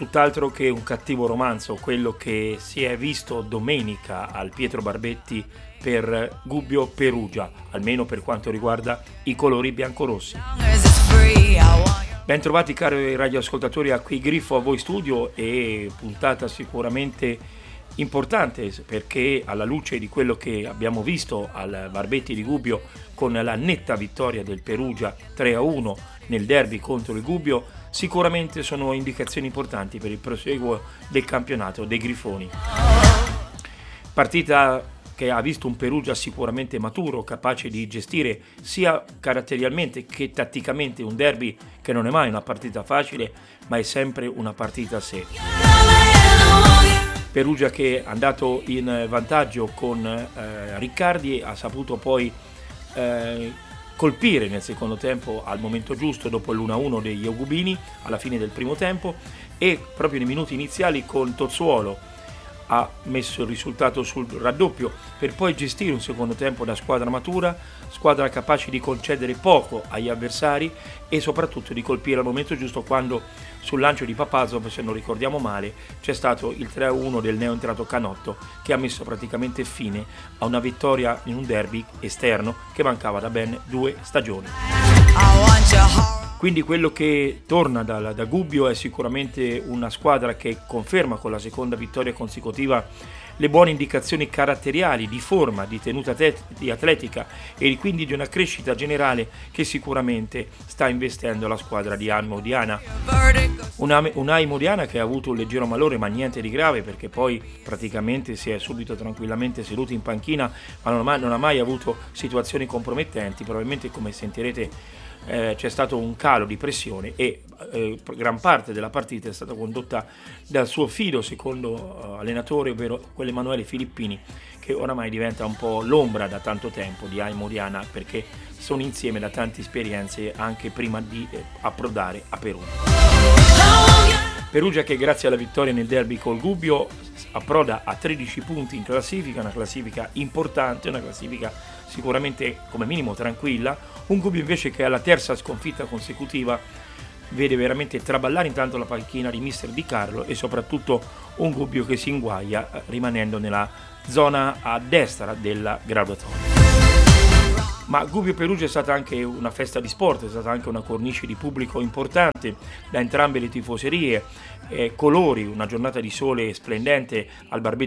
tutt'altro che un cattivo romanzo, quello che si è visto domenica al Pietro Barbetti per Gubbio Perugia, almeno per quanto riguarda i colori biancorossi. Ben trovati cari radioascoltatori a Qui Griffo a voi studio, e puntata sicuramente importante perché alla luce di quello che abbiamo visto al Barbetti di Gubbio con la netta vittoria del Perugia 3-1 nel derby contro il Gubbio, sicuramente sono indicazioni importanti per il proseguo del campionato dei Grifoni. Partita che ha visto un Perugia sicuramente maturo, capace di gestire sia caratterialmente che tatticamente un derby che non è mai una partita facile, ma è sempre una partita a sé. Perugia che è andato in vantaggio con Riccardi, ha saputo poi colpire nel secondo tempo al momento giusto dopo l'1-1 degli Eugubini alla fine del primo tempo, e proprio nei minuti iniziali con Tozzuolo ha messo il risultato sul raddoppio, per poi gestire un secondo tempo da squadra matura, squadra capace di concedere poco agli avversari e soprattutto di colpire al momento giusto, quando sul lancio di Papazov, se non ricordiamo male, c'è stato il 3-1 del neoentrato Canotto, che ha messo praticamente fine a una vittoria in un derby esterno che mancava da ben 2 stagioni. Quindi quello che torna da Gubbio è sicuramente una squadra che conferma con la seconda vittoria consecutiva le buone indicazioni caratteriali, di forma, di tenuta di atletica e quindi di una crescita generale che sicuramente sta investendo la squadra di Ai Modiana. Un'Ai Modiana che ha avuto un leggero malore, ma niente di grave, perché poi praticamente si è subito tranquillamente seduto in panchina, ma non ha mai avuto situazioni compromettenti. Probabilmente, come sentirete, c'è stato un calo di pressione e gran parte della partita è stata condotta dal suo fido secondo allenatore, ovvero quell'Emanuele Filippini, che oramai diventa un po' l'ombra da tanto tempo di Ai Modiana, perché sono insieme da tante esperienze anche prima di approdare a Perugia. Perugia che grazie alla vittoria nel derby col Gubbio approda a 13 punti in classifica, una classifica importante, una classifica sicuramente come minimo tranquilla. Un Gubbio invece che alla terza sconfitta consecutiva vede veramente traballare intanto la panchina di mister Di Carlo, e soprattutto un Gubbio che si inguaia rimanendo nella zona a destra della graduatoria. Ma Gubbio Perugia è stata anche una festa di sport, è stata anche una cornice di pubblico importante da entrambe le tifoserie, colori, una giornata di sole splendente al Barbetti